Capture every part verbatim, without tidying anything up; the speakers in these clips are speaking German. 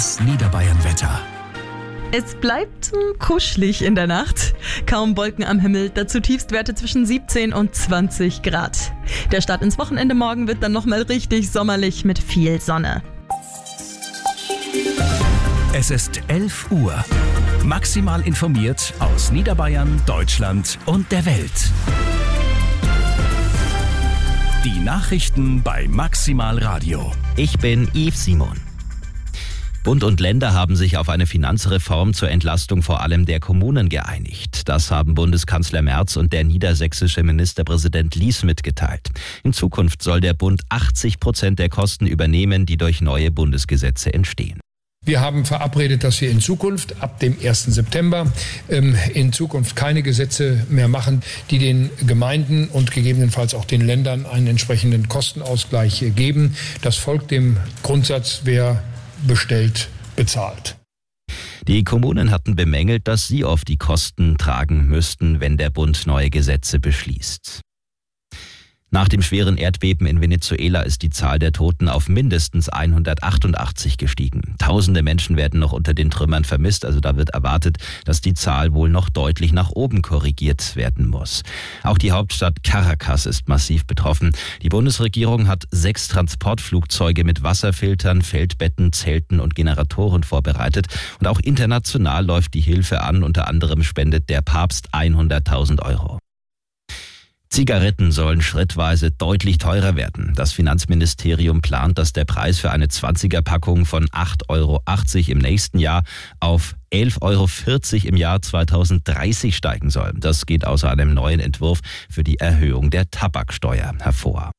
Das Niederbayern-Wetter. Es bleibt kuschelig in der Nacht. Kaum Wolken am Himmel, dazu Tiefstwerte zwischen siebzehn und zwanzig Grad. Der Start ins Wochenende morgen wird dann nochmal richtig sommerlich mit viel Sonne. Es ist elf Uhr. Maximal informiert aus Niederbayern, Deutschland und der Welt. Die Nachrichten bei Maximal Radio. Ich bin Yves Simon. Bund und Länder haben sich auf eine Finanzreform zur Entlastung vor allem der Kommunen geeinigt. Das haben Bundeskanzler Merz und der niedersächsische Ministerpräsident Lies mitgeteilt. In Zukunft soll der Bund achtzig Prozent der Kosten übernehmen, die durch neue Bundesgesetze entstehen. Wir haben verabredet, dass wir in Zukunft ab dem ersten September ähm, in Zukunft keine Gesetze mehr machen, die den Gemeinden und gegebenenfalls auch den Ländern einen entsprechenden Kostenausgleich geben. Das folgt dem Grundsatz, wer bestellt, bezahlt. Die Kommunen hatten bemängelt, dass sie oft die Kosten tragen müssten, wenn der Bund neue Gesetze beschließt. Nach dem schweren Erdbeben in Venezuela ist die Zahl der Toten auf mindestens hundertachtundachtzig gestiegen. Tausende Menschen werden noch unter den Trümmern vermisst, also da wird erwartet, dass die Zahl wohl noch deutlich nach oben korrigiert werden muss. Auch die Hauptstadt Caracas ist massiv betroffen. Die Bundesregierung hat sechs Transportflugzeuge mit Wasserfiltern, Feldbetten, Zelten und Generatoren vorbereitet. Und auch international läuft die Hilfe an. Unter anderem spendet der Papst hunderttausend Euro. Zigaretten sollen schrittweise deutlich teurer werden. Das Finanzministerium plant, dass der Preis für eine zwanziger-Packung von acht Euro achtzig im nächsten Jahr auf elf Euro vierzig im Jahr zweitausenddreißig steigen soll. Das geht aus einem neuen Entwurf für die Erhöhung der Tabaksteuer hervor.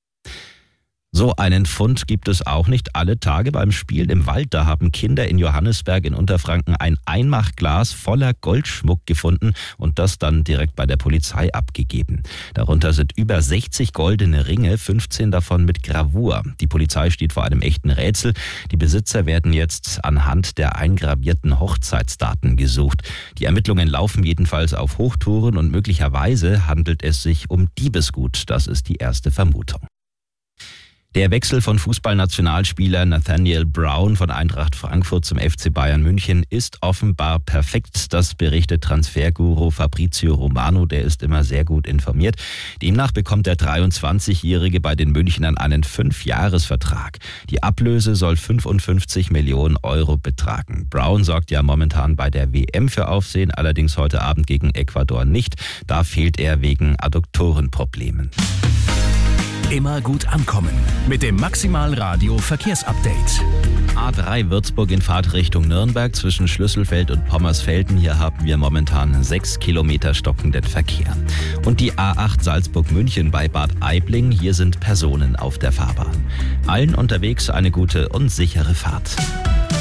So einen Fund gibt es auch nicht alle Tage beim Spielen im Wald. Da haben Kinder in Johannisberg in Unterfranken ein Einmachglas voller Goldschmuck gefunden und das dann direkt bei der Polizei abgegeben. Darunter sind über sechzig goldene Ringe, fünfzehn davon mit Gravur. Die Polizei steht vor einem echten Rätsel. Die Besitzer werden jetzt anhand der eingravierten Hochzeitsdaten gesucht. Die Ermittlungen laufen jedenfalls auf Hochtouren und möglicherweise handelt es sich um Diebesgut. Das ist die erste Vermutung. Der Wechsel von Fußballnationalspieler Nathaniel Brown von Eintracht Frankfurt zum F C Bayern München ist offenbar perfekt. Das berichtet Transferguru Fabrizio Romano, der ist immer sehr gut informiert. Demnach bekommt der dreiundzwanzigjährige bei den Münchnern einen Fünfjahresvertrag. Die Ablöse soll fünfundfünfzig Millionen Euro betragen. Brown sorgt ja momentan bei der W M für Aufsehen, allerdings heute Abend gegen Ecuador nicht. Da fehlt er wegen Adduktorenproblemen. Immer gut ankommen mit dem Maximal Radio Verkehrsupdate. A drei Würzburg in Fahrtrichtung Nürnberg zwischen Schlüsselfeld und Pommersfelden. Hier haben wir momentan sechs Kilometer stockenden Verkehr. Und die A acht Salzburg-München bei Bad Aibling. Hier sind Personen auf der Fahrbahn. Allen unterwegs eine gute und sichere Fahrt.